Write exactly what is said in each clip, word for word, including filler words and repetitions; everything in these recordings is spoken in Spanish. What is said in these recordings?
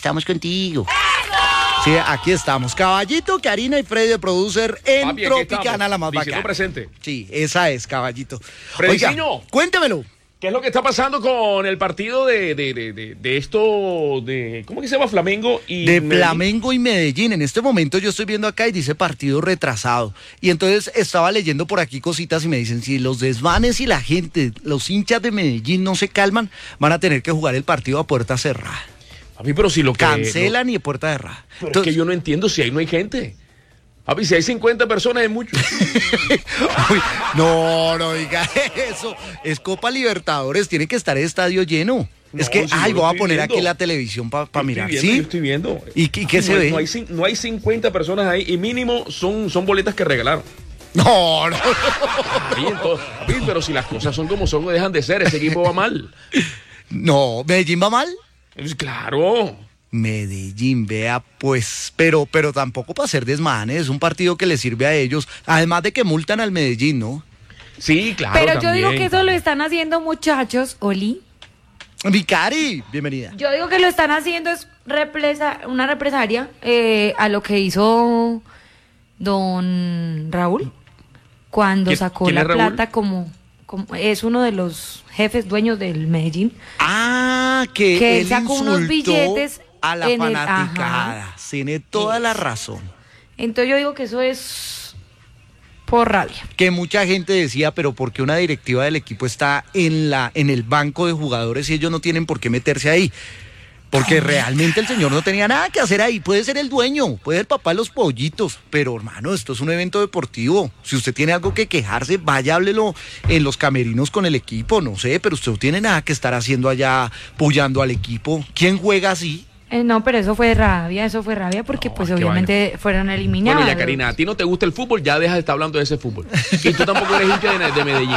estamos contigo. Sí, aquí estamos. Caballito, Karina y Freddy de Producer en Papi, Tropicana, la más bacana. presente. Sí, esa es, Caballito. Frediciño. Oiga, cuéntemelo. ¿Qué es lo que está pasando con el partido de, de, de, de, de esto, de, ¿cómo que se llama? Flamengo y De Medellín? Flamengo y Medellín. En este momento yo estoy viendo acá y dice partido retrasado. Y entonces estaba leyendo por aquí cositas y me dicen, si los desvanes y la gente, los hinchas de Medellín no se calman, van a tener que jugar el partido a puerta cerrada. A mí, pero si lo que... Cancelan no, y de puerta cerrada. pero Entonces, es que yo no entiendo si ahí no hay gente. A mí, si hay cincuenta personas es mucho. Uy, no, no diga eso. Es Copa Libertadores, tiene que estar el estadio lleno. No, es que, si ay, yo lo voy a estoy poner viendo. aquí la televisión para pa mirar. Estoy viendo, ¿Sí? yo estoy viendo. ¿Y, y qué no se hay, ve? No hay, cin- no hay cincuenta personas ahí y mínimo son, son boletas que regalaron. No, no. Ahí en todo- a mí, pero si las cosas son como son, no dejan de ser. Ese equipo va mal. No, ¿Medellín va mal? Pues claro. Medellín, vea, pues, pero, pero tampoco para hacer desmanes, es un partido que le sirve a ellos, además de que multan al Medellín, ¿no? Sí, claro. Pero yo también. digo que eso lo están haciendo, muchachos, Oli. Vicari, bienvenida. Yo digo que lo están haciendo es represa, una represalia eh, a lo que hizo don Raúl cuando ¿Quién- sacó quién la es Raúl? plata como, como es uno de los jefes dueños del Medellín. Ah, que, Que él sacó unos insultó billetes a la en el- fanaticada, ajá. tiene toda la razón. Entonces yo digo que eso es por rabia. Que mucha gente decía, pero ¿por qué una directiva del equipo está en la en el banco de jugadores y ellos no tienen por qué meterse ahí? Porque realmente el señor no tenía nada que hacer ahí. Puede ser el dueño, puede ser el papá de los pollitos, pero hermano, esto es un evento deportivo. Si usted tiene algo que quejarse, vaya, háblelo en los camerinos con el equipo, no sé, pero usted no tiene nada que estar haciendo allá, apoyando al equipo. ¿Quién juega así? Eh, no, pero eso fue rabia, eso fue rabia porque No, pues qué obviamente fueron eliminados. Bueno, ya Karina, a ti no te gusta el fútbol, ya dejas de estar hablando de ese fútbol. Y tú tampoco eres hincha de, de Medellín.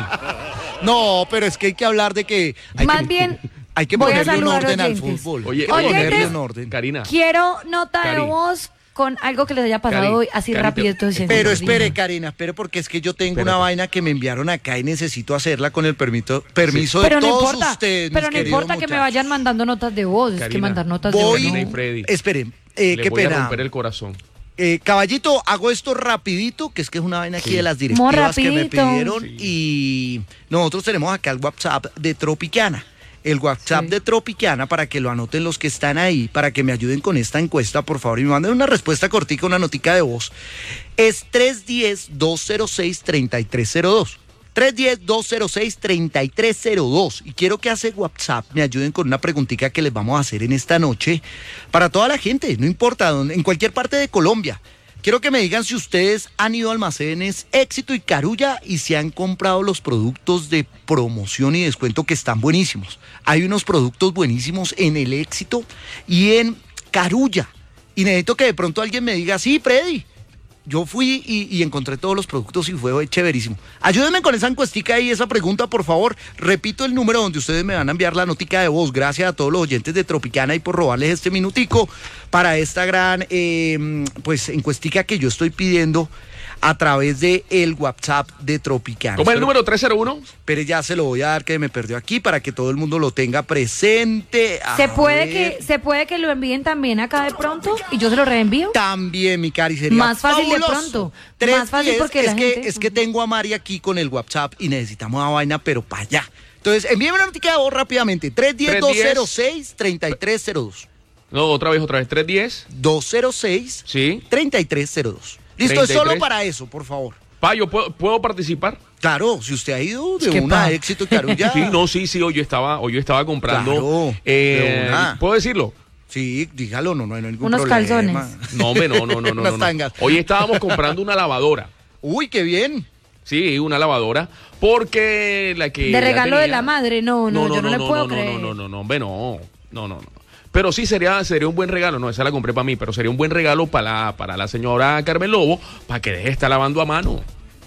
No, pero es que hay que hablar de que... Hay Más que, bien, hay que voy a ponerle un saludar orden al oyentes. fútbol. Oye, hay que oye, ponerle oyentes, un orden. Karina. Quiero nota Cari. de voz con algo que les haya pasado Cari, hoy, así Cari, rápido. te- Entonces, Pero segundos, espere, dime. Karina, espere, porque es que yo tengo Espérate. una vaina que me enviaron acá y necesito hacerla con el permiso, permiso Pero de no todos importa, ustedes, pero mis no queridos importa que me muchachos. vayan mandando notas de voz, es que Karina, mandar notas de Voy, voz. Karina y no. Freddy. esperen, eh, Le qué voy a pena. romper el corazón. Eh, caballito, hago esto rapidito, que es que es una vaina aquí Sí. de las Muy directivas que me rapidito. pidieron Sí. y nosotros tenemos acá el WhatsApp de Tropicana. El WhatsApp Sí. de Tropicana para que lo anoten los que están ahí, para que me ayuden con esta encuesta, por favor, y me manden una respuesta cortica, una notica de voz. Es tres uno cero, dos cero seis, tres tres cero dos. tres uno cero, dos cero seis, tres tres cero dos. Y quiero que hace WhatsApp me ayuden con una preguntita que les vamos a hacer en esta noche para toda la gente, no importa, dónde, en cualquier parte de Colombia. Quiero que me digan si ustedes han ido a almacenes Éxito y Carulla y si han comprado los productos de promoción y descuento que están buenísimos. Hay unos productos buenísimos en el Éxito y en Carulla. Y necesito que de pronto alguien me diga, sí, Freddy, yo fui y, y encontré todos los productos y fue chéverísimo. Ayúdenme con esa encuestica y esa pregunta, por favor. Repito el número donde ustedes me van a enviar la notica de voz. Gracias a todos los oyentes de Tropicana y por robarles este minutico para esta gran eh, pues encuestica que yo estoy pidiendo a través de el WhatsApp de Tropicana. ¿Cómo es el número tres cero uno? Pero ya se lo voy a dar que me perdió aquí para que todo el mundo lo tenga presente. A ¿Se puede, ver. que, ¿Se puede que lo envíen también acá de pronto y yo se lo reenvío? También, mi cari, sería Más fácil de fabuloso. pronto. Tres, Más fácil diez, porque es la que, gente- es que tengo a Mari aquí con el WhatsApp y necesitamos una vaina, pero para allá. Entonces, envíeme una noticia de voz rápidamente. tres uno cero, dos cero seis, tres tres cero dos. No, otra vez, otra vez. tres diez. dos cero seis, Sí. tres tres cero dos. Listo, treinta es y solo tres. para eso, por favor. Pa, ¿yo puedo, puedo participar? Claro, si usted ha ido de Es que, una pa. Éxito y Carulla. Sí, no, sí, sí. Hoy yo estaba, hoy yo estaba comprando. Claro, eh, de una. ¿Puedo decirlo? Sí, dígalo, no, no hay ningún Unos problema. calzones. No, hombre, no, no, no, no. Unas no, no. tangas. Hoy estábamos comprando una lavadora. Uy, qué bien. Sí, una lavadora. Porque la que. De ya regalo de tenía- la madre, no, no, yo no, le puedo no, creer. No, no, no, no, hombre, no. No, no, no. Pero sí sería, sería un buen regalo. No, esa la compré para mí, pero sería un buen regalo para la, para la señora Carmen Lobo, para que deje de estar lavando a mano.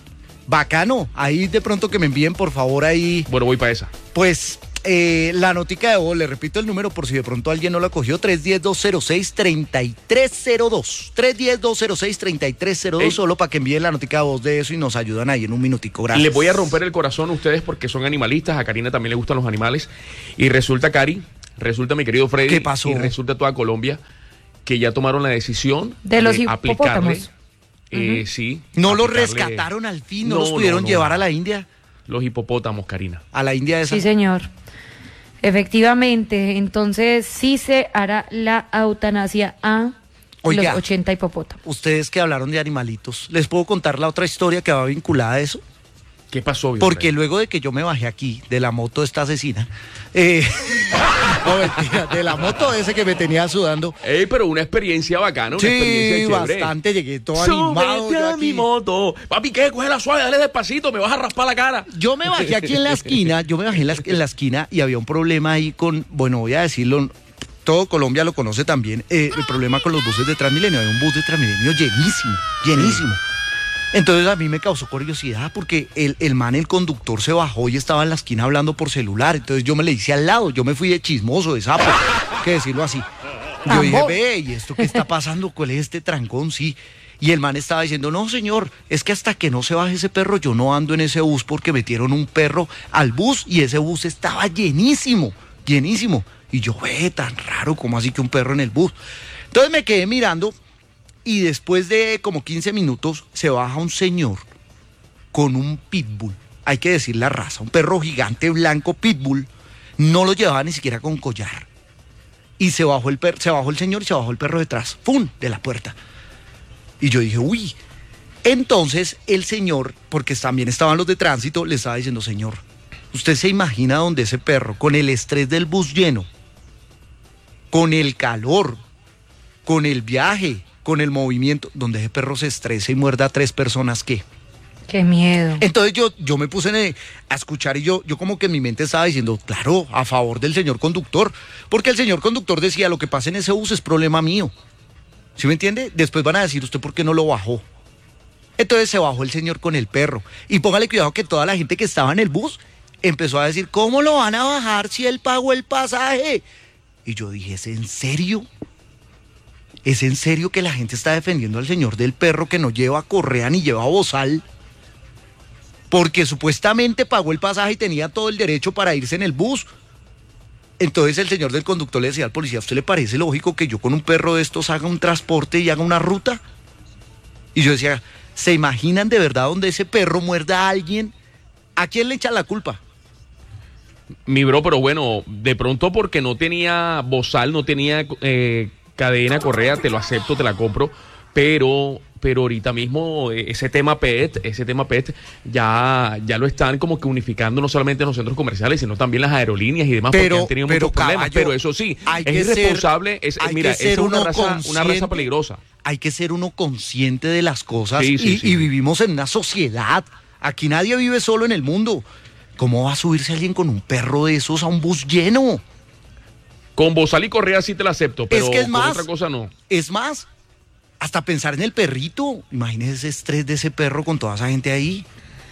Bacano. Ahí de pronto que me envíen, por favor, ahí. Bueno, voy para esa. Pues eh, la notica de voz, le repito el número por si de pronto alguien no la cogió, tres uno cero, dos cero seis, tres tres cero dos. tres uno cero, dos cero seis, tres tres cero dos, Ey. solo para que envíen la notica de voz de eso y nos ayudan ahí en un minutico. Gracias. Les voy a romper el corazón a ustedes porque son animalistas. A Karina también le gustan los animales. Y resulta, Cari, Resulta, mi querido Freddy, ¿Qué pasó? y resulta toda Colombia, que ya tomaron la decisión De los aplicarle, hipopótamos. eh, sí. No lo aplicarle- rescataron al fin, no, No, los pudieron no, no. llevar a la India. Los hipopótamos, Karina. A la India esa. Sí, señor. Efectivamente, entonces sí se hará la eutanasia a Oiga. los ochenta hipopótamos. Ustedes que hablaron de animalitos, ¿les puedo contar la otra historia que va vinculada a eso? ¿Qué pasó, viejo Porque Freddy? luego de que yo me bajé aquí de la moto esta asesina, eh, no, mentira, de la moto ese que me tenía sudando, Ey, pero una experiencia bacana, una experiencia sí, chévere. bastante, llegué todo animado. Súbete yo a aquí. mi moto. Papi, ¿qué? Coge la suave, dale despacito, me vas a raspar la cara. Yo me bajé aquí en la esquina, yo me bajé en la, en la esquina y había un problema ahí con, bueno, voy a decirlo, todo Colombia lo conoce también, eh, el problema con los buses de Transmilenio. Había un bus de Transmilenio llenísimo, llenísimo. Entonces a mí me causó curiosidad porque el, el man, el conductor, se bajó y estaba en la esquina hablando por celular. Entonces yo me le hice al lado, yo me fui de chismoso, de sapo, que decirlo así. Yo dije, ve, ¿y esto qué está pasando? ¿Cuál es este trancón? Sí. Y el man estaba diciendo, no, señor, es que hasta que no se baje ese perro, yo no ando en ese bus porque metieron un perro al bus y ese bus estaba llenísimo, llenísimo. Y yo, ve, tan raro, ¿cómo así que un perro en el bus? Entonces me quedé mirando y después de como quince minutos se baja un señor con un pitbull, hay que decir la raza, un perro gigante blanco pitbull, no lo llevaba ni siquiera con collar. Y se bajó el per- se bajó el señor y se bajó el perro detrás, ¡pum!, de la puerta. Y yo dije, uy. Entonces el señor, porque también estaban los de tránsito, le estaba diciendo, señor, ¿usted se imagina donde ese perro, con el estrés del bus lleno, con el calor, con el viaje, con el movimiento, donde ese perro se estresa y muerda a tres personas, qué? Qué miedo. Entonces yo, yo me puse en el- a escuchar y yo, yo como que en mi mente estaba diciendo, claro, a favor del señor conductor, porque el señor conductor decía, lo que pasa en ese bus es problema mío. ¿Sí me entiende? Después van a decir, ¿usted por qué no lo bajó? Entonces se bajó el señor con el perro. Y póngale cuidado que toda la gente que estaba en el bus empezó a decir, ¿cómo lo van a bajar si él pagó el pasaje? Y yo dije, ¿es en serio? ¿Es en serio que la gente está defendiendo al señor del perro que no lleva correa ni lleva bozal? Porque supuestamente pagó el pasaje y tenía todo el derecho para irse en el bus. Entonces el señor del conductor le decía al policía, ¿a usted le parece lógico que yo con un perro de estos haga un transporte y haga una ruta? Y yo decía, ¿se imaginan de verdad donde ese perro muerda a alguien? ¿A quién le echan la culpa? Mi bro, pero bueno, de pronto porque no tenía bozal, no tenía eh, cadena, correa, te lo acepto, te la compro, pero pero ahorita mismo eh, ese tema P E T, ese tema P E T ya, ya lo están como que unificando no solamente en los centros comerciales, sino también las aerolíneas y demás, Pero- porque han tenido pero, muchos problemas. caballo, Pero eso sí, hay es que ser- irresponsable, es, hay mira, que ser esa es una uno raza, una consciente. raza peligrosa. Hay que ser uno consciente de las cosas Sí, sí, y, sí. y vivimos en una sociedad. Aquí nadie vive solo en el mundo. ¿Cómo va a subirse alguien con un perro de esos a un bus lleno? Con bozal y correa sí te la acepto, pero es que es con más, otra cosa no. es más, hasta pensar en el perrito. Imagínese ese estrés de ese perro con toda esa gente ahí.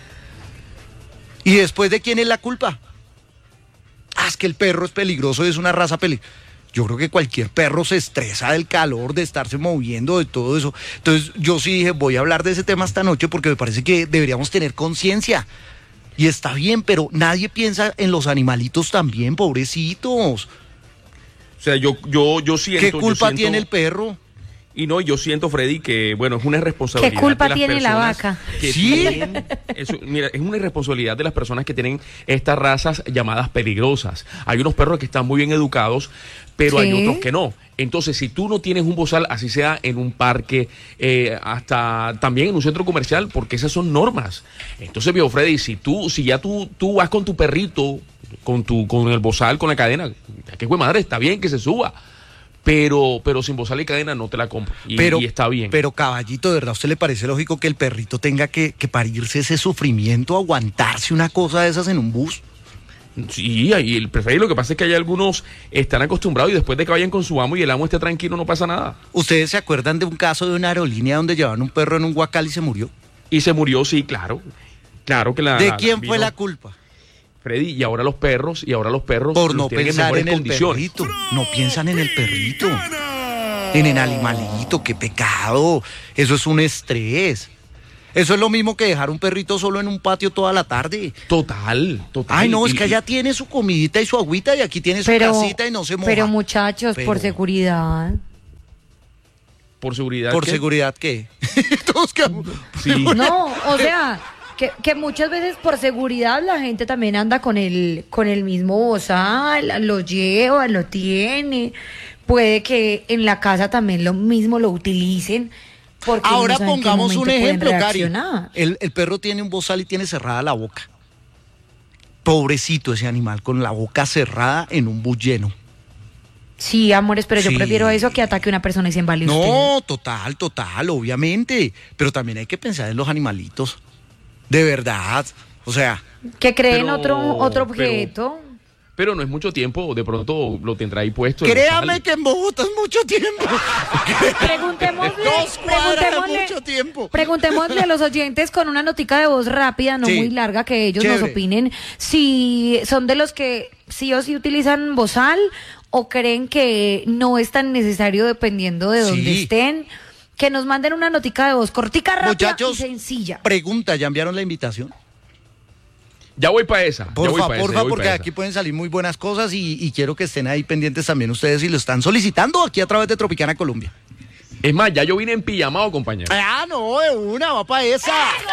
¿Y después de quién es la culpa? Ah, es que el perro es peligroso y es una raza peligrosa. Yo creo que cualquier perro se estresa del calor, de estarse moviendo, de todo eso. Entonces yo sí dije, voy a hablar de ese tema esta noche porque me parece que deberíamos tener conciencia. Y está bien, pero nadie piensa en los animalitos también, pobrecitos. O sea, yo, yo, yo siento... ¿Qué yo culpa siento- tiene el perro? Y no, yo siento, Freddy, que bueno, es una irresponsabilidad. ¿Qué culpa de las tiene la personas vaca? que ¿Sí? tienen- eso, mira, es una irresponsabilidad de las personas que tienen estas razas llamadas peligrosas. Hay unos perros que están muy bien educados, pero hay Sí. otros que no. Entonces, si tú no tienes un bozal, así sea en un parque, eh, hasta también en un centro comercial, porque esas son normas. Entonces, viejo Freddy, si tú, si ya tú, tú vas con tu perrito, con tu, con el bozal, con la cadena, qué güey madre, está bien que se suba. Pero, pero sin bozal y cadena no te la compro. Y, Pero, y está bien. Pero caballito, ¿de verdad a usted le parece lógico que el perrito tenga que, que parirse ese sufrimiento, aguantarse una cosa de esas en un bus? Sí, y el preferido, lo que pasa es que hay algunos están acostumbrados y después de que vayan con su amo y el amo esté tranquilo no pasa nada. ¿Ustedes se acuerdan de un caso de una aerolínea donde llevaban un perro en un guacal y se murió? Y se murió, sí, claro. Claro que la... ¿De la- quién vino fue la culpa? Freddy, y ahora los perros, y ahora los perros Por los no tienen pensar mejores en el condiciones. perrito. No piensan en el perrito. En el animalito, qué pecado. Eso es un estrés. Eso es lo mismo que dejar un perrito solo en un patio toda la tarde. Total, total. Ay, no, Y- es que y- allá tiene su comidita y su agüita y aquí tiene su Pero, casita y no se moja. pero muchachos, Pero- por seguridad. Por seguridad. ¿Por ¿qué? seguridad qué? Todos quedamos... Sí. No, o sea, que, que muchas veces por seguridad la gente también anda con el, con el mismo bozal, lo lleva, lo tiene. Puede que en la casa también lo mismo lo utilicen. Porque Ahora no saben en qué pongamos un momento pueden ejemplo, Cari. reaccionar. El, el perro tiene un bozal y tiene cerrada la boca. Pobrecito ese animal con la boca cerrada en un bus lleno. Sí, amores, pero yo Sí. prefiero eso que ataque a una persona y se embale usted. No, total, total, obviamente. Pero también hay que pensar en los animalitos. De verdad. O sea, Que creen Pero- otro, otro pero- objeto. Pero no es mucho tiempo, de pronto lo tendrá ahí puesto. el créame bozal. que en Bogotá es mucho tiempo. Preguntémosle, Dos cuadras es preguntémosle, mucho tiempo. preguntémosle a los oyentes con una notica de voz rápida, no Sí. muy larga, que ellos nos Chévere. opinen si son de los que sí o sí utilizan bozal o creen que no es tan necesario dependiendo de dónde Sí. estén. Que nos manden una notica de voz cortica, rápida Muchachos, y sencilla. pregunta, ¿ya enviaron la invitación? Ya voy para esa. ya Porfa, voy pa' esa, porfa, ya voy porque pa' esa. aquí pueden salir muy buenas cosas y, y quiero que estén ahí pendientes también ustedes si lo están solicitando aquí a través de Tropicana Colombia. Es más, ya yo vine en pijamado, compañero. Ah, no, de una, va para esa.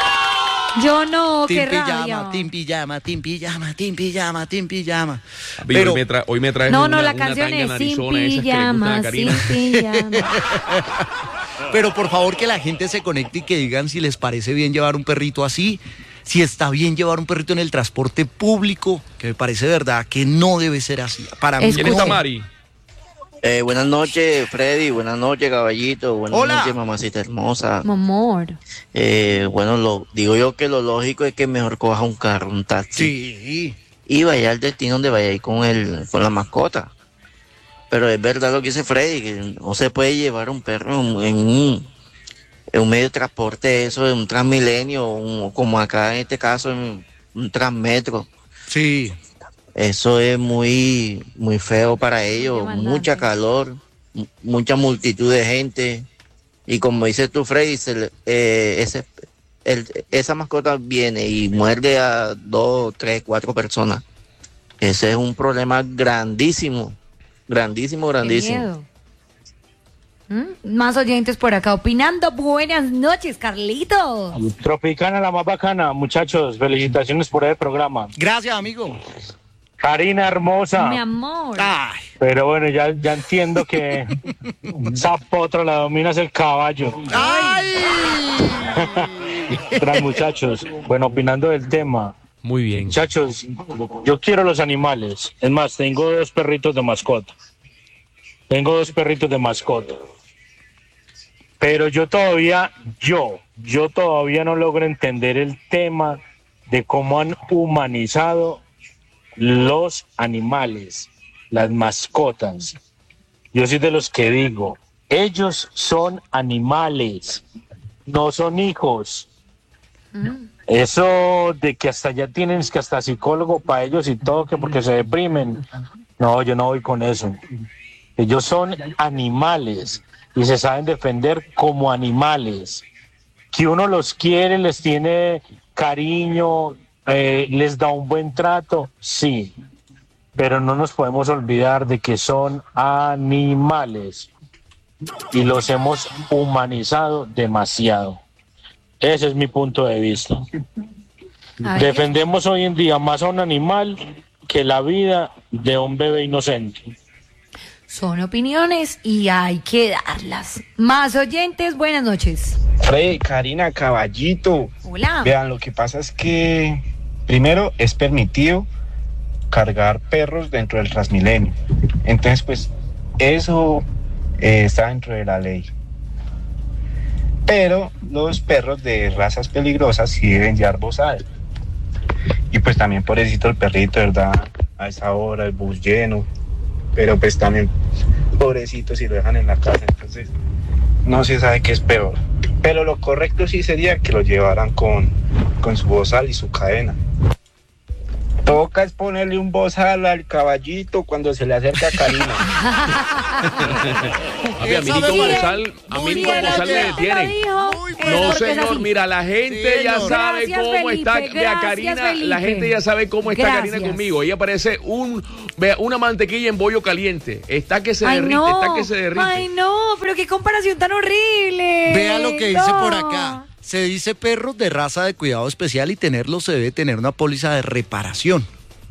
Yo no, qué Team rabia. pijama, team pijama, team pijama, team pijama, team pijama. Papi, Pero, hoy, me tra- hoy me traes No, una, no, la una canción tanga es sin narizona, esas que le gustan a pijama, sin Karina. pijama. pero por favor que la gente se conecte y que digan si les parece bien llevar un perrito así, si está bien llevar un perrito en el transporte público, que me parece verdad que no debe ser así. Para mí Es ¿Quién no. está, Mari? Eh, buenas noches, Freddy. Buenas noches, caballito. Buenas Hola. noches, mamacita hermosa. Mi amor. Eh, bueno, lo, digo yo que lo lógico es que mejor coja un carro, un taxi. Sí. Y vaya al destino donde vaya a ir con, el, con la mascota. Pero es verdad lo que dice Freddy, que no se puede llevar un perro en, en un, en un medio de transporte, eso, en un Transmilenio, un- como acá en este caso, en un Transmetro. Sí. Eso es muy, muy feo para ellos, demandante. mucha calor, mu- mucha multitud de gente. Y como dices tú, Freddy, se le- eh, ese, el- esa mascota viene y muerde a dos, tres, cuatro personas. Ese es un problema grandísimo, grandísimo, Qué grandísimo. miedo. ¿Mm? Más oyentes por acá opinando. Buenas noches, Carlito. Tropicana, la más bacana, muchachos, felicitaciones por el programa. Gracias, amigo. Karina hermosa, Mi amor. Ay, pero bueno, ya, ya entiendo que esa potra la dominas el caballo. ay. Tras muchachos, bueno, opinando del tema, Muy bien. muchachos, yo quiero los animales. Es más, tengo dos perritos de mascota. Tengo dos perritos de mascota. Pero yo todavía, yo, yo todavía no logro entender el tema de cómo han humanizado los animales, las mascotas. Yo soy de los que digo, ellos son animales, no son hijos. Eso de que hasta ya tienen que hasta psicólogo para ellos y todo, que porque se deprimen. No, yo no voy con eso. Ellos son animales y se saben defender como animales. Que uno los quiere, les tiene cariño, eh, les da un buen trato, sí. Pero no nos podemos olvidar de que son animales y los hemos humanizado demasiado. Ese es mi punto de vista. A ver. Defendemos hoy en día más a un animal que la vida de un bebé inocente. Son opiniones y hay que darlas. Más oyentes, buenas noches. Freddy, Karina, caballito. Hola. Vean, lo que pasa es que primero es permitido cargar perros dentro del Transmilenio. Entonces, pues, eso eh, está dentro de la ley. Pero los perros de razas peligrosas sí deben llevar bozal. Y pues también pobrecito el perrito, ¿verdad? A esa hora, el bus lleno. Pero pues también pobrecito si lo dejan en la casa. Entonces, no se sabe qué es peor. Pero lo correcto sí sería que lo llevaran con, con su bozal y su cadena. Toca es ponerle un bozal al caballito cuando se le acerca a Karina. A mí, a mí ni con bozal, a mí ni con bozal me detienen. No, señor, mira, la gente ya sabe cómo está. Vea, Karina, la gente ya sabe cómo está Karina conmigo. Ella parece un, vea, una mantequilla en bollo caliente. Está que se derrite, está que se derrite. Ay, no, pero qué comparación tan horrible. Vea lo que dice por acá. Se dice perros de raza de cuidado especial y tenerlos se debe tener una póliza de reparación.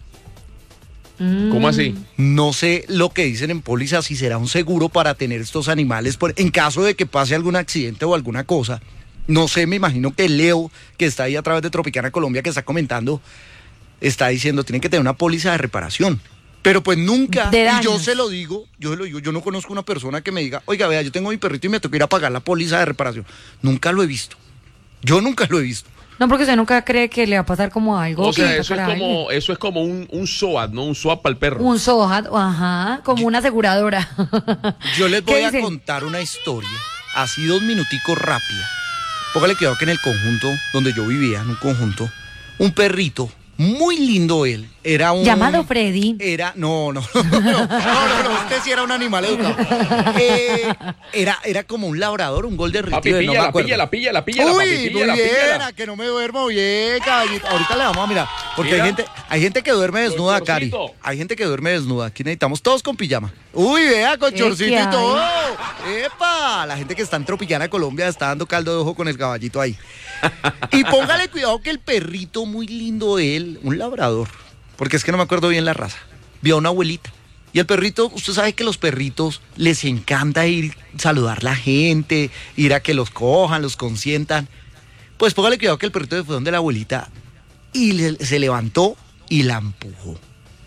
¿Cómo así? No sé lo que dicen en póliza, si será un seguro para tener estos animales por, en caso de que pase algún accidente o alguna cosa. No sé, me imagino que Leo, que está ahí a través de Tropicana Colombia, que está comentando, está diciendo, tienen que tener una póliza de reparación. Pero pues nunca, y yo se lo digo, yo se lo digo, yo no conozco una persona que me diga, oiga, vea, yo tengo mi perrito y me toca ir a pagar la póliza de reparación. Nunca lo he visto. Yo nunca lo he visto. No, porque usted nunca cree que le va a pasar como algo. O sea, eso es como, eso es como un, un S O A T, ¿no? Un S O A T para el perro. Un S O A T, ajá, como yo, una aseguradora. Yo les voy a dicen? contar una historia, así dos minuticos rápida. Póngale cuidado que en el conjunto donde yo vivía, en un conjunto, un perrito, muy lindo él, era un... ¿Llamado Freddy? Era, no, no, no, no, no, no, no, usted sí era un animal educado. Eh, era, era como un labrador, un golden retriever, no me acuerdo. Pilla, la pilla, la pilla, Uy, la pilla, muy la bien, pilla. a que no me duermo bien, caballito. Ahorita le vamos a mirar, porque hay gente, hay gente que duerme desnuda, Cari. Hay gente que duerme desnuda, aquí necesitamos todos con pijama. Uy, vea, con chorcito y todo. ¡Epa! La gente que está en Tropicana Colombia está dando caldo de ojo con el caballito ahí. Y póngale cuidado que el perrito, muy lindo él, un labrador, porque es que no me acuerdo bien la raza, vio a una abuelita. Y el perrito, usted sabe que los perritos les encanta ir a saludar a la gente, ir a que los cojan, los consientan. Pues póngale cuidado que el perrito se fue donde la abuelita y le, se levantó y la empujó.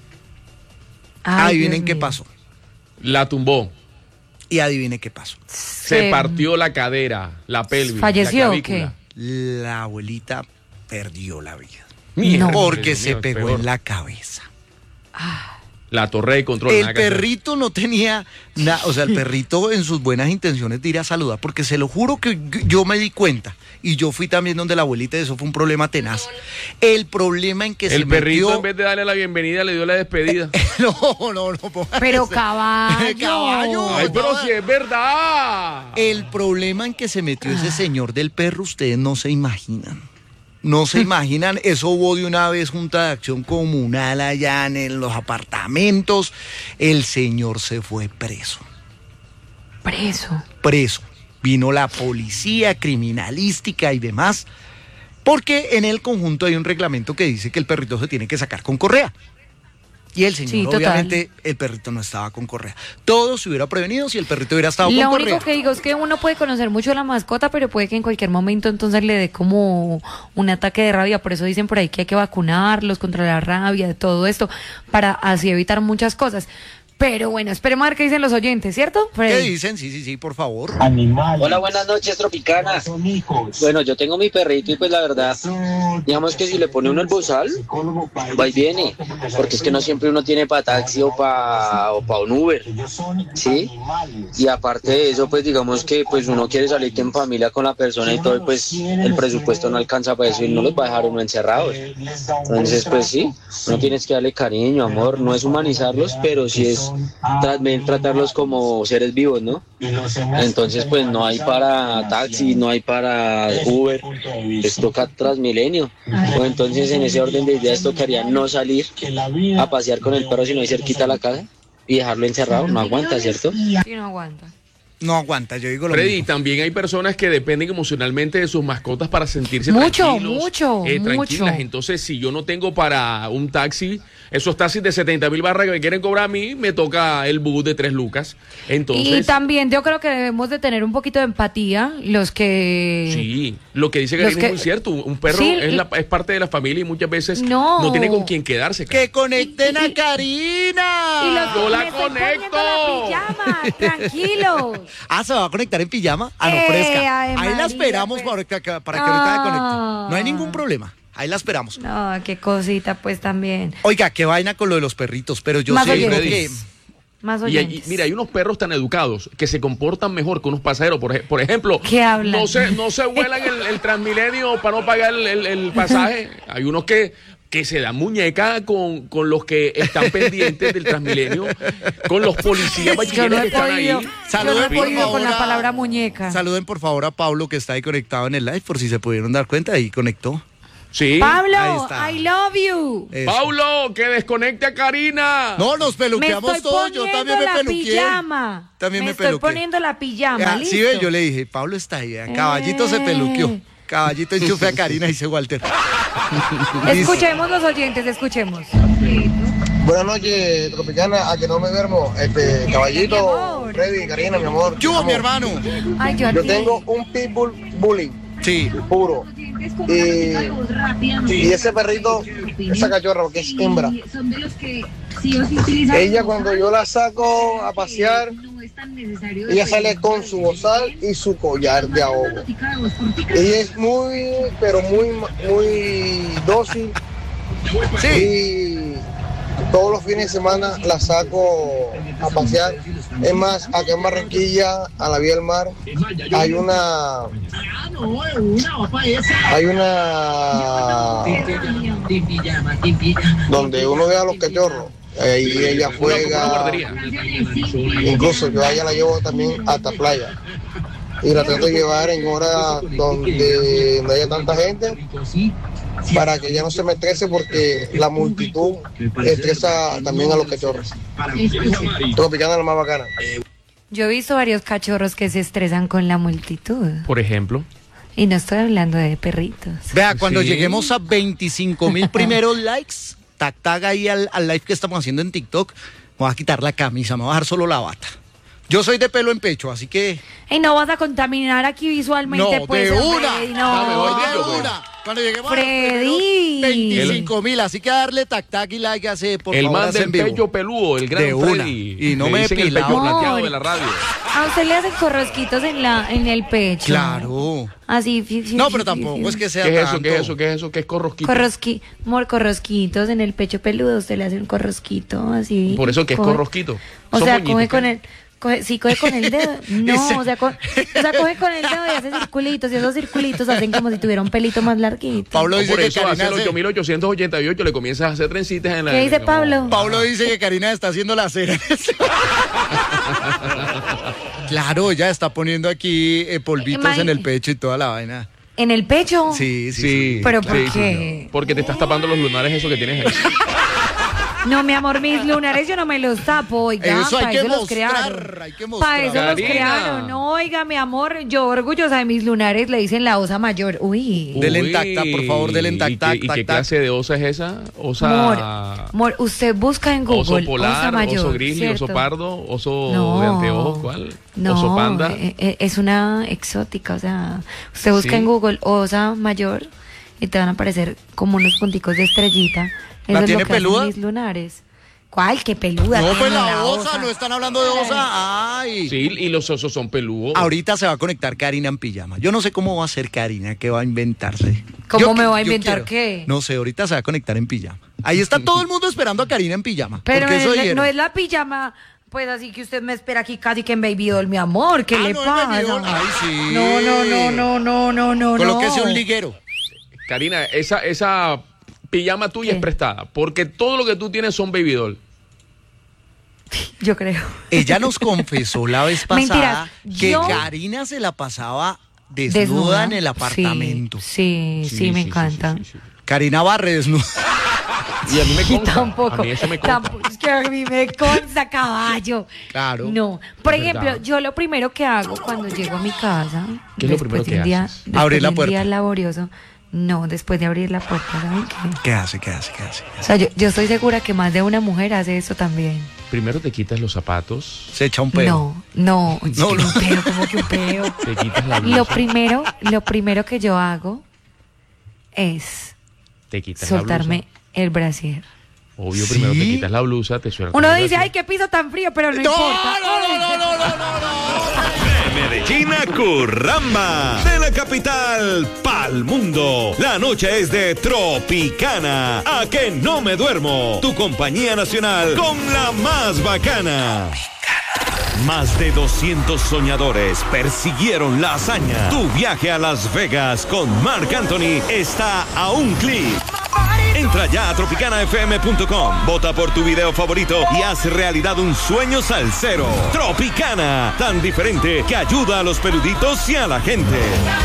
Ay, adivinen qué pasó. La tumbó. Y adivine qué pasó. Se, Se partió la cadera, la pelvis. ¿Falleció la o qué? La abuelita perdió la vida. No. Porque Dios se mío, pegó peor. en la cabeza. Ah. La torre de control. El perrito no tenía nada, o sea, el perrito en sus buenas intenciones de ir a saludar, porque se lo juro que yo me di cuenta, y yo fui también donde la abuelita, y eso fue un problema tenaz. El problema en que el se El perrito metió... en vez de darle la bienvenida le dio la despedida. no, no, no. Pero caballo. caballo. Ay, pero si es verdad. El problema en que se metió ese señor del perro, ustedes no se imaginan. No se imaginan, eso hubo de una vez junta de acción comunal allá en los apartamentos. El señor se fue preso. Preso. Preso. Vino la policía criminalística y demás, porque en el conjunto hay un reglamento que dice que el perrito se tiene que sacar con correa. Y el señor, Sí, obviamente, el perrito no estaba con correa. Todo se hubiera prevenido si el perrito hubiera estado Lo con correa. único que digo es que uno puede conocer mucho a la mascota, pero puede que en cualquier momento entonces le dé como un ataque de rabia. Por eso dicen por ahí que hay que vacunarlos contra la rabia, de todo esto, para así evitar muchas cosas. Pero bueno, esperemos a ver qué dicen los oyentes, ¿cierto, Freddy? ¿Qué dicen? Sí, sí, sí, por favor. Animales. Hola, buenas noches, Tropicana. Son hijos. Bueno, yo tengo mi perrito y pues la verdad, digamos que si le pone uno el bozal, va y viene, porque es que no siempre uno tiene para taxi o para o pa un Uber, ¿sí? Y aparte de eso, pues digamos que pues uno quiere salir en familia con la persona y todo, y pues el presupuesto no alcanza para eso y no los va a dejar uno encerrados. Entonces, pues sí, uno tienes que darle cariño, amor, no es humanizarlos, pero sí es también tratarlos como seres vivos, ¿no? Entonces pues no hay para taxi, no hay para Uber, les toca Transmilenio. O entonces en ese orden de ideas tocaría no salir a pasear con el perro sino ir cerquita a la casa y dejarlo encerrado, no aguanta, ¿cierto? Sí, no aguanta. No aguanta, yo digo lo Freddy, mismo. también hay personas que dependen emocionalmente de sus mascotas para sentirse Mucho, tranquilos. mucho, eh, tranquilas. mucho. Entonces, si yo no tengo para un taxi, esos taxis de setenta mil barras que me quieren cobrar a mí, me toca el bus de tres lucas. Entonces, Y también yo creo que debemos de tener un poquito de empatía, los que... sí, lo que dice Los Karina que- es muy cierto. Un un perro Sí, es, y- la- es parte de la familia y muchas veces No. no, tiene con quién quedarse. ¡Que conecten Y- a y- Karina! Y los ¡Yo la me estoy conecto! poniendo la pijama, tranquilos. Ah, ¿se va a conectar en pijama? Ah, no, Eh, fresca. ay, Ahí la María, esperamos pues. para que, para que ahorita la conecte. Ah. No hay ningún problema. Ahí la esperamos. No, qué cosita pues también. Oiga, qué vaina con lo de los perritos, pero yo Más sé oyentes. que... Más Y, oyentes. hay- mira, hay unos perros tan educados que se comportan mejor que unos pasajeros. Por, ej- por ejemplo, ¿Qué hablan? no se, no se vuelan el, el Transmilenio para no pagar el, el- el pasaje. Hay unos que que se da muñeca con, con los que están pendientes del Transmilenio, con los policías Yo no que he están podido, ahí. yo no Saluden, he por podido favor, con la a- palabra muñeca. Saluden por favor a Pablo, que está ahí conectado en el live, por si se pudieron dar cuenta, ahí conectó. Sí. Ahí Pablo, está. I love you. Eso. Paulo, que desconecte a Karina. No, nos Me peluqueamos estoy todos, yo poniendo también me la peluqué. pijama. También me, me estoy peluqué. poniendo la pijama, Ah, listo. sí, ve, yo le dije, Pablo está ahí, a Caballito se peluqueó. Eh. Caballito enchufe a Karina, dice Walter. Escuchemos los oyentes, escuchemos. Buenas noches, Tropicana, a que no me duermo. Este, Mi Caballito, amor. Freddy, Karina, mi amor. Yo, Vamos. mi hermano. Ay, yo, a Yo ti. tengo un pitbull bullying Sí. puro. Y, y ese perrito, esa cachorra, porque es hembra. Ella cuando yo la saco a pasear, ella sale con su bozal y su collar de ahogo. Ella es muy, pero muy, muy dócil. Sí. Y todos los fines de semana la saco a pasear. Es más, acá en Barranquilla, a la vía del mar, hay una hay una donde uno ve a los cachorros. Ahí ella Una juega. guardería. Incluso yo a ella la llevo también hasta playa. Y la trato de llevar en horas donde no haya tanta gente, para que ella no se me estrese, porque la multitud estresa también a los cachorros. Tropicana es la más bacana. Yo he visto varios cachorros que se estresan con la multitud. Por ejemplo. Y no estoy hablando de perritos. Vea, cuando Sí. lleguemos a veinticinco mil primeros likes, tac, tag ahí al, al live que estamos haciendo en TikTok, me voy a quitar la camisa, me voy a dejar solo la bata. Yo soy de pelo en pecho, así que... Y no vas a contaminar aquí visualmente, No, pues. de hombre, una. No, Ah, mejor de dicho, pues. una. Cuando lleguemos Freddy. a los veinticinco mil, así que darle tac, tac y like, hace, por el favor, man hace del en vivo. pecho peludo, el gran De una. Freddy. Y no Le me he dicen el pilado. pecho plateado Amor. de la radio. A usted le hacen corrosquitos en la en el pecho. Claro. Así. fi- fi- No, fi- pero fi- tampoco fi- es que sea ¿Qué es eso? tanto. ¿Qué es eso? ¿Qué es eso? ¿Qué es corrosquito? Corrosqui, mor, corrosquitos en el pecho peludo. Usted le hace un corrosquito así. Por eso que es Coge- corrosquito. O Son sea, moñitos, coge ¿qué? con el. Coge, sí, coge con el dedo. No, Ese- o sea, co- o sea, coge con el dedo y hace circulitos. Y esos circulitos hacen como si tuviera un pelito más larguito. Pablo O dice por que eso Karina hace el hace- ocho mil ochocientos ochenta y ocho le comienzas a hacer trencitas en la... ¿Qué dice no. Pablo? Pablo dice que Karina está haciendo la cera. Claro, ya está poniendo aquí eh, polvitos Imagínate. en el pecho y toda la vaina. ¿En el pecho? Sí, sí, Sí. sí. ¿Pero por Sí, qué? Porque te estás tapando los lunares eso que tienes ahí. No, mi amor, mis lunares yo no me los tapo, oiga. Eso hay pa' que los mostrar, crearon. hay que mostrar. Para eso los Karina. crearon. No, oiga, mi amor, yo orgullosa de mis lunares, le dicen la osa mayor. Uy. Dele en Uy, tacta, por favor, dele en tac, ¿y tac, qué- ¿Y tac, qué tac. clase de osa es esa? Osa... Amor, amor, usted busca en Google Oso osa polar, mayor. oso grizzly, ¿cierto? oso pardo, oso No. de anteojos, ¿cuál? No, Oso panda. eh, eh, es una exótica, o sea, usted busca Sí. en Google osa mayor y te van a aparecer como unos punticos de estrellita. ¿La Eso es tiene lo que hacen peluda? mis lunares. ¿Cuál? ¿Qué peluda? No, tiene pues la osa, no están hablando de osa. Ay. Sí, y los osos son peludos. Ahorita se va a conectar Karina en pijama. Yo no sé cómo va a ser Karina, qué va a inventarse. ¿Cómo Yo me qui- va a yo inventar quiero. qué? No sé, ahorita se va a conectar en pijama. Ahí está todo el mundo esperando a Karina en pijama. Pero porque eso es- dijeron. no es la pijama, pues así que usted me espera aquí casi que en Baby Doll, mi amor. ¿Qué Ah, le no, en pasa? Baby Doll. Ay, sí. No, no, no, no, no, no, no. Colóquese no. un liguero. Karina, esa, esa pijama tuya ¿Qué? es prestada, porque todo lo que tú tienes son baby doll. Yo creo. Ella nos confesó la vez pasada Mentiras, que yo- Karina se la pasaba desnuda, Desnuda. en el apartamento. Sí, sí, sí, me encanta. sí, sí. Karina barre desnuda. Y a mí me Y consta. tampoco, A mí eso me consta. tampoco, es que a mí me consta, caballo. Claro. No, por Es ejemplo, verdad. yo lo primero que hago cuando llego a mi casa, ¿Qué es lo después primero de que un día, haces? después Abrir la de un puerta. día laborioso, no, después de abrir la puerta, ¿saben qué? ¿Qué hace? ¿Qué hace? ¿Qué hace? ¿Qué O hace? sea, yo, yo estoy segura que más de una mujer hace eso también. Primero te quitas los zapatos, Se echa un pedo. No, no, No, un no. peo, como que un peo. te quitas la blusa, Lo primero, lo primero que yo hago es te quitas la soltarme blusa. el brasier. Obvio, ¿Sí? primero te quitas la blusa, te sueltas. Uno el dice, brasier. ay, qué piso tan frío, pero no, No, importa. no, no, no, no, no, no, no. De Medellín a Curramba, de la capital pa'l mundo. La noche es de Tropicana. A que no me duermo. Tu compañía nacional con la más bacana. Más de doscientos soñadores persiguieron la hazaña. Tu viaje a Las Vegas con Marc Anthony está a un clic. Entra ya a tropicana f m punto com, vota por tu video favorito y haz realidad un sueño salsero. Tropicana, tan diferente que ayuda a los peluditos y a la gente.